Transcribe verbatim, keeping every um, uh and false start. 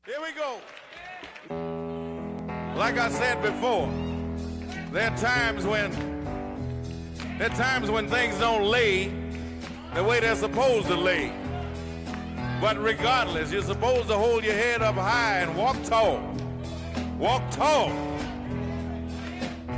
Here we go. Like I said before, there are times when there are times when things don't lay the way they're supposed to lay. But regardless, you're supposed to hold your head up high and walk tall. Walk tall.